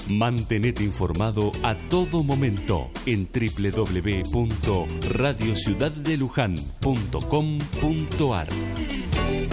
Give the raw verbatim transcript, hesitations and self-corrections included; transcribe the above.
Mantenete informado a todo momento en doble u doble u doble u punto radio ciudad de luján punto com punto ar.